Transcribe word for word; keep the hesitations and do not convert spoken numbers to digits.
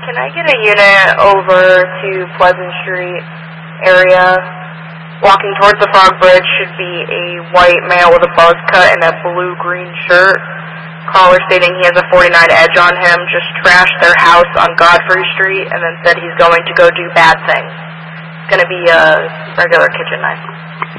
can I get a unit over to Pleasant Street area? Walking towards the Frog Bridge should be a white male with a buzz cut and a blue-green shirt. Caller stating he has a forty-nine Edge on him, just trashed their house on Godfrey Street, and then said he's going to go do bad things. It's going to be a regular kitchen knife.